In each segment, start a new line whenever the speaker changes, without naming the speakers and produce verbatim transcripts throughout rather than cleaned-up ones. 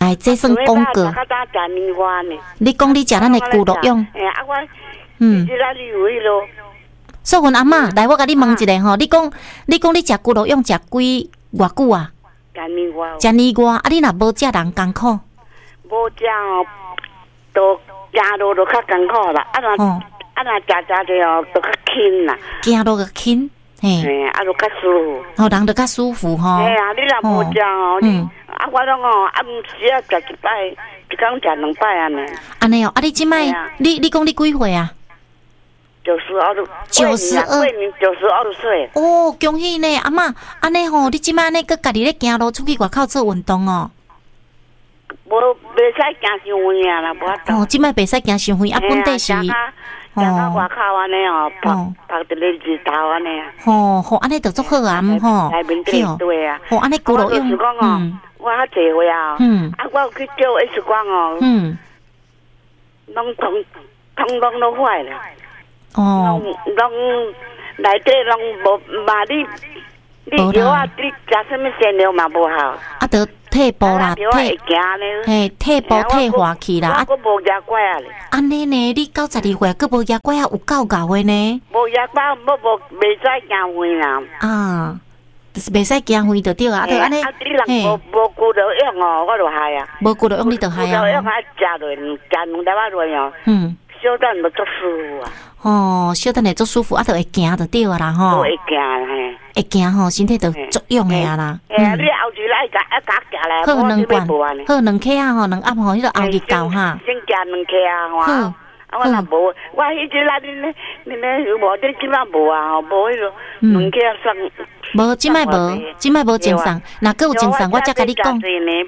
哎，这算讲过。你讲你食咱的骨肉用，
哎啊我，
嗯，
这哪里有迄咯？
所以阮阿嬷来，我甲你问一下吼，你讲你讲你食骨肉用食几偌久啊？
十年外。
十年外，啊，你若无食人艰苦。
无食哦，都行路都较艰苦啦。啊若啊若食食着哦，都较轻啦。
行路个轻，嘿。
嘿，啊，都较舒服。
哦，人就较舒服吼。
嘿啊，你若无食哦，你啊，我拢哦，暗时啊食一摆，一工食两摆安尼。
安尼哦，啊，你即摆，你你讲你几岁啊？
九十二，
九十二，
九十二岁。
哦，恭喜呢，阿嬷，安尼吼，你即摆呢，佮家己咧行路出去外口做运动哦。
无袂使行伤远啊啦，无法度。
哦，即摆袂使行伤远，啊，本地是。
哦。行到外口安尼哦，拍拍一个日头安尼啊。
吼，吼，安尼就足好啊，吼。
内面对对啊。
吼，安尼骨肉用。
就是讲哦，我较济岁啊。嗯。啊，我有去照 X 光哦。嗯。拢通通拢都坏了。哦。拢内底拢无嘛你。你药啊，你食什么鲜料嘛无好。
啊，得退步啦，退，嘿，退步退化去啦。
啊，我无牙怪啊咧。
安尼呢？你九十二岁，佫无牙怪啊，有够够的呢。
无牙怪，无无袂使行远啦。啊，
就是袂使行远就对啊。啊，就安尼。
啊，你人无无骨头用哦，我就害啊。
无骨头用你就害啊。
骨头用啊，食落，食两粒仔落哦。嗯。小等就足舒服啊。
哦，小等会足舒服，啊，就会行就对啊啦吼。
会行嘿。
会行吼，身体就足用的啊啦。
哎，你后日来甲一甲行来，
好两罐，好两克啊吼，两盒吼，迄个后日到哈。
先加两克啊，好。啊，我若无，我迄只啦，你咧，你咧无，你即摆无啊，吼，无迄个两克算。
无，即摆无，即摆无精神，若佫有精神，我才甲你讲。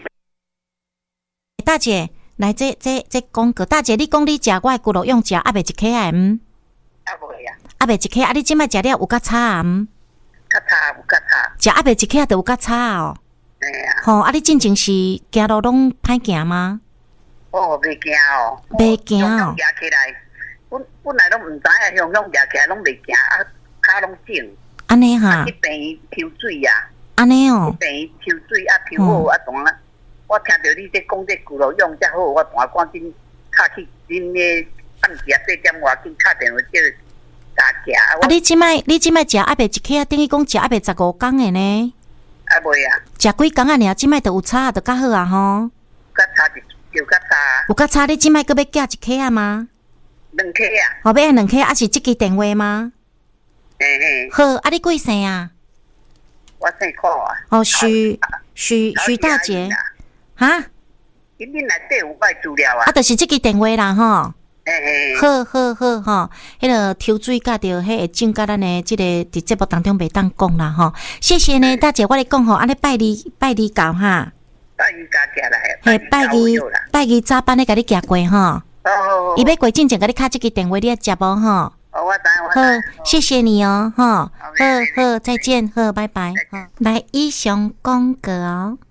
大姐，来这这这讲个，大姐，你讲你食我的骨肉用食压袂一克啊？嗯。
啊袂啊。
压袂一克，啊你即摆食了有较差啊？嗯。
较差有较差，
食压袂一克就有较差哦。
哎呀，
吼，啊，你进前是行路拢歹行吗？
哦，袂行哦，
袂行哦。
行起来，本本来拢毋知影，向向行起来拢袂行，啊，骹拢肿。
安尼哈。
去病院抽水啊。
安尼哦。
去病院抽水啊，抽好啊，当啊，我听到你这讲这骨肉用遮好，我当啊赶紧敲去恁个放食四点外，紧敲电话叫。啊！
你即摆你即摆食压袂一克啊？等于讲食压袂十五工的呢？
啊袂啊！
食几工啊？尔即摆就有差，就较好啊吼。
较差就就较差。
有较差，你即摆搁要寄一克啊吗？
两克啊。
哦，要两克，啊是即支电话吗？
嘿嘿。
好，啊你几岁啊？
我姓柯啊。
哦，徐徐徐大姐。哈？
因恁内底有我资料啊。
啊，就是即支电话啦吼。好好好吼，迄个抽水甲着迄个种甲咱的即个伫节目当中袂当讲啦吼。谢谢呢，大姐，我咧讲吼，安尼拜你拜你到哈。
拜你家食来。
嘿，拜你拜你早班咧，甲你行过吼。
哦。
伊要过进前甲你敲即个电话，你要接无吼？
哦，我知我知。
好，谢谢你哦，吼。好好，再见，好，拜拜。来，以上广告哦。